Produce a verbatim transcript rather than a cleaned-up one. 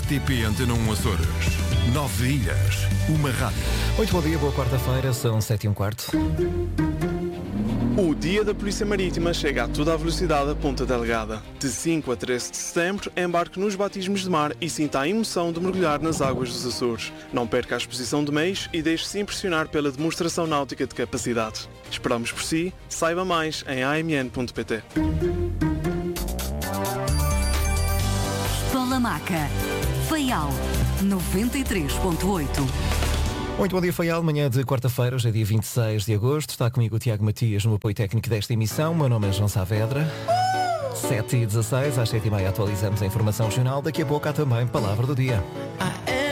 T P Antena um Açores. Nove ilhas, uma rádio. Muito bom dia, boa quarta-feira, são sete e um quarto. O Dia da Polícia Marítima chega a toda a velocidade a Ponta Delgada. De cinco a treze de setembro, embarque nos batismos de mar e sinta a emoção de mergulhar nas águas dos Açores. Não perca a exposição de meios e deixe-se impressionar pela demonstração náutica de capacidade. Esperamos por si. Saiba mais em a m n ponto p t. Palamaca, Faial, noventa e três ponto oito. Muito bom dia, Faial. Manhã de quarta-feira, hoje é dia vinte e seis de agosto. Está comigo o Tiago Matias no apoio técnico desta emissão. O meu nome é João Saavedra. sete e dezasseis, às sete e meia atualizamos a informação regional. Daqui a pouco há também Palavra do Dia.